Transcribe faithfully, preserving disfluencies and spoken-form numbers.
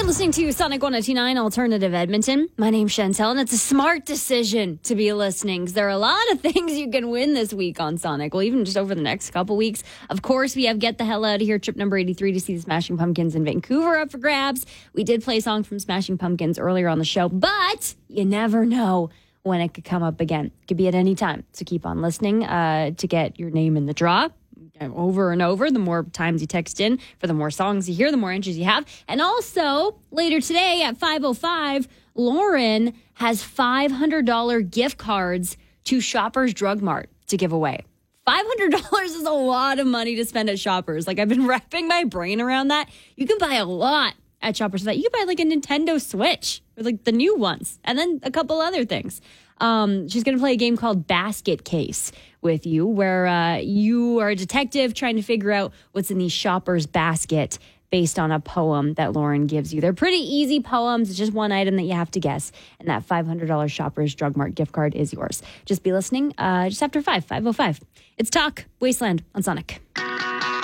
You're listening to Sonic one oh two point nine Alternative Edmonton. My name's Chantel, and it's a smart decision to be listening because there are a lot of things you can win this week on Sonic. Well, even just over the next couple weeks. Of course, we have Get the Hell Out of Here, trip number eighty-three to see the Smashing Pumpkins in Vancouver up for grabs. We did play a song from Smashing Pumpkins earlier on the show, but you never know when it could come up again. It could be at any time. So keep on listening uh, to get your name in the draw. Over and over, the more times you text in, for the more songs you hear, the more entries you have. And also, later today at five oh five, Lauren has five hundred dollars gift cards to Shoppers Drug Mart to give away. five hundred dollars is a lot of money to spend at Shoppers. Like, I've been wrapping my brain around that. You can buy a lot at Shoppers for that. You can buy like a Nintendo Switch, or like the new ones, and then a couple other things. Um, she's going to play a game called Basket Case with you, where uh, you are a detective trying to figure out what's in the shopper's basket based on a poem that Lauren gives you. They're pretty easy poems. It's just one item that you have to guess. And that five hundred dollars Shoppers Drug Mart gift card is yours. Just be listening uh, just after five, five oh five. It's Talk Wasteland on Sonic.